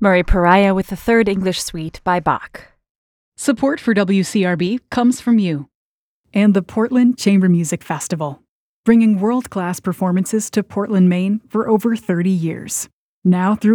Murray Pariah with the Third English Suite by Bach. Support for WCRB comes from you and the Portland Chamber Music Festival, bringing world-class performances to Portland, Maine for over 30 years. Now through